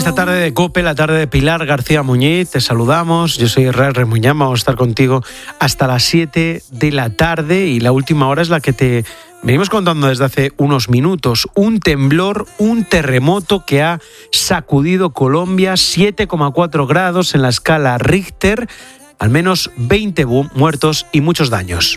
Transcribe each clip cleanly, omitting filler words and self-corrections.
esta tarde de COPE, la tarde de Pilar García Muñiz. Te saludamos, yo soy Israel Remuñán, vamos a estar contigo hasta las 7 de la tarde y la última hora es la que te venimos contando desde hace unos minutos. Un temblor, un terremoto que ha sacudido Colombia, 7,4 grados en la escala Richter, al menos 20 muertos y muchos daños.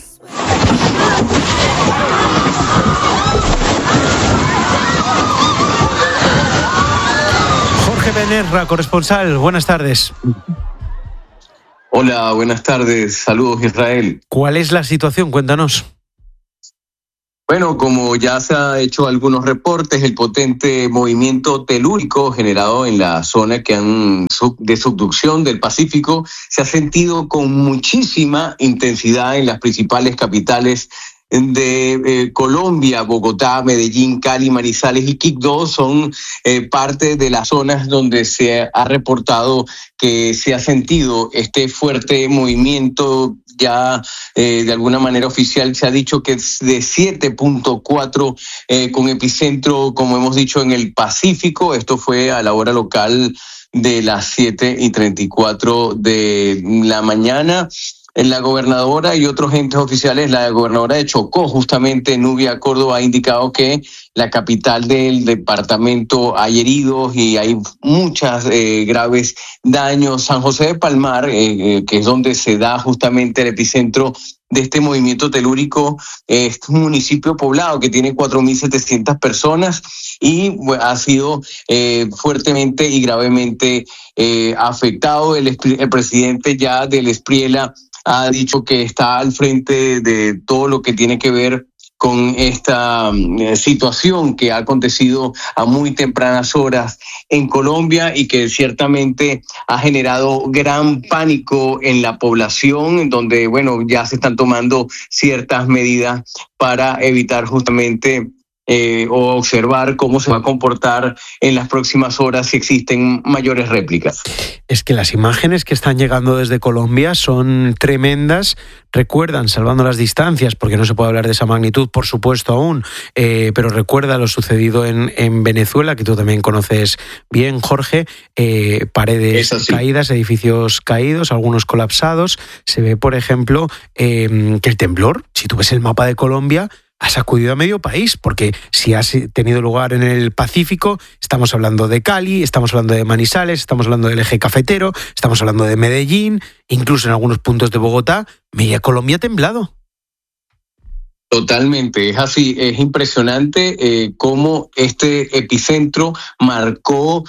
Jorge Benerra, corresponsal, buenas tardes. Hola, buenas tardes, saludos Israel. ¿Cuál es la situación? Cuéntanos. Bueno, como ya se ha hecho algunos reportes, el potente movimiento telúrico generado en la zona de subducción del Pacífico se ha sentido con muchísima intensidad en las principales capitales de Colombia. Bogotá, Medellín, Cali, Manizales y Quibdó son parte de las zonas donde se ha reportado que se ha sentido este fuerte movimiento. Ya de alguna manera oficial se ha dicho que es de 7.4 con epicentro, como hemos dicho, en el Pacífico. Esto fue a la hora local de las 7:34 de la mañana. La gobernadora y otros entes oficiales, la gobernadora de Chocó, justamente Nubia Córdoba, ha indicado que la capital del departamento hay heridos y hay muchas graves daños. San José de Palmar, que es donde se da justamente el epicentro de este movimiento telúrico, es un municipio poblado que tiene 4.700 personas y ha sido fuertemente y gravemente afectado. El presidente ya del Espriela ha dicho que está al frente de todo lo que tiene que ver con esta situación que ha acontecido a muy tempranas horas en Colombia y que ciertamente ha generado gran pánico en la población, donde, bueno, ya se están tomando ciertas medidas para evitar justamente o observar cómo se va a comportar en las próximas horas si existen mayores réplicas. Es que las imágenes que están llegando desde Colombia son tremendas. Recuerdan, salvando las distancias, porque no se puede hablar de esa magnitud, por supuesto, aún, pero recuerda lo sucedido en Venezuela, que tú también conoces bien, Jorge, paredes caídas, edificios caídos, algunos colapsados. Se ve, por ejemplo, que el temblor, si tú ves el mapa de Colombia, ha sacudido a medio país, porque si ha tenido lugar en el Pacífico, estamos hablando de Cali, estamos hablando de Manizales, estamos hablando del eje cafetero, estamos hablando de Medellín, incluso en algunos puntos de Bogotá, media Colombia ha temblado. Totalmente, es así, es impresionante cómo este epicentro marcó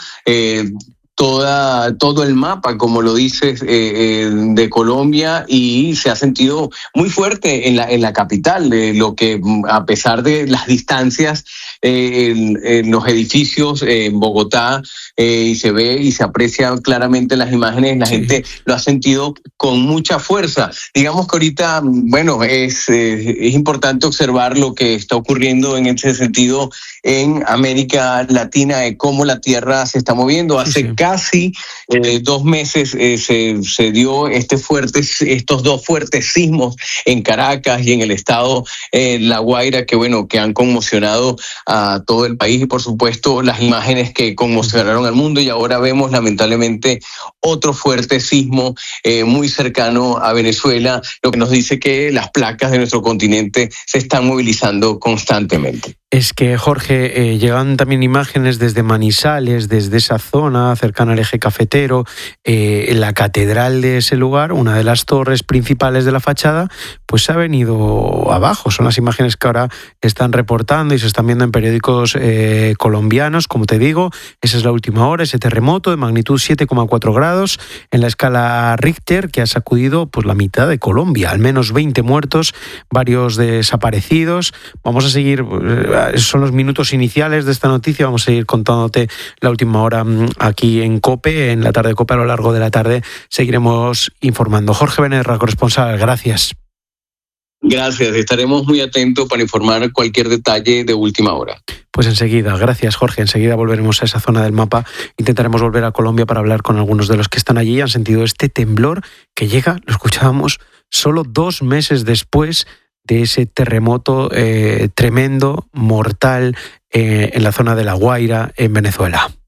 todo el mapa, como lo dices, de Colombia, y se ha sentido muy fuerte en la capital, lo que a pesar de las distancias en los edificios en Bogotá, y se ve y se aprecia claramente en las imágenes, la gente lo ha sentido con mucha fuerza. Digamos que ahorita, bueno, es importante observar lo que está ocurriendo en ese sentido en América Latina, de cómo la Tierra se está moviendo. Hace casi 2 meses se dio estos dos fuertes sismos en Caracas y en el estado La Guaira, que han conmocionado a todo el país, y por supuesto las imágenes que conmocionaron al mundo, y ahora vemos lamentablemente otro fuerte sismo muy cercano a Venezuela, lo que nos dice que las placas de nuestro continente se están movilizando constantemente. Es que, Jorge, llegan también imágenes desde Manizales, desde esa zona cercana al eje cafetero, en la catedral de ese lugar, una de las torres principales de la fachada, pues se ha venido abajo. Son las imágenes que ahora están reportando y se están viendo en periódicos colombianos. Como te digo, esa es la última hora, ese terremoto de magnitud 7,4 grados en la escala Richter, que ha sacudido pues la mitad de Colombia, al menos 20 muertos, varios desaparecidos. Vamos a seguir... Son los minutos iniciales de esta noticia. Vamos a ir contándote la última hora aquí en COPE, en la tarde de COPE. A lo largo de la tarde seguiremos informando. Jorge Benerra, corresponsal, gracias. Gracias, estaremos muy atentos para informar cualquier detalle de última hora. Pues enseguida, gracias Jorge, enseguida volveremos a esa zona del mapa, intentaremos volver a Colombia para hablar con algunos de los que están allí. Han sentido este temblor que llega, lo escuchábamos, solo 2 meses después de ese terremoto tremendo, mortal, en la zona de La Guaira, en Venezuela.